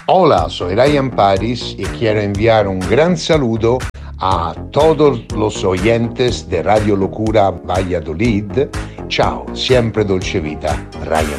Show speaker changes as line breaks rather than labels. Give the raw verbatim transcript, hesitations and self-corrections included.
Hola, soy Ryan Paris y quiero enviar un gran saludo a todos los oyentes de Radio Locura Valladolid. Ciao, siempre dolce vita, Ryan